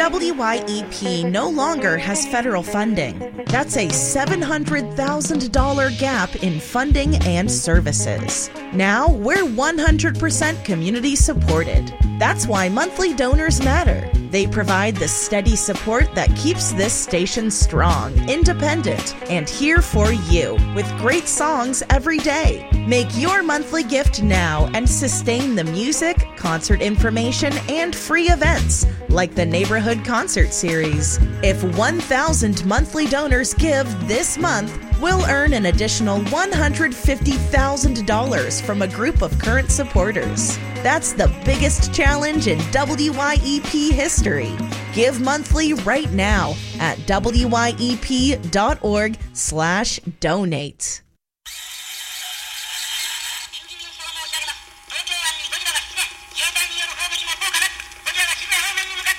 WYEP no longer has federal funding. That's a $700,000 gap in funding and services. Now we're 100% community supported. That's why monthly donors matter. They provide the steady support that keeps this station strong, independent, and here for you with great songs every day. Make your monthly gift now and sustain the music, concert information, and free events like the Neighborhood Concert Series. If 1,000 monthly donors give this month, we'll earn an additional $150,000 from a group of current supporters. That's the biggest challenge in WYEP history. Give monthly right now at wyep.org/donate.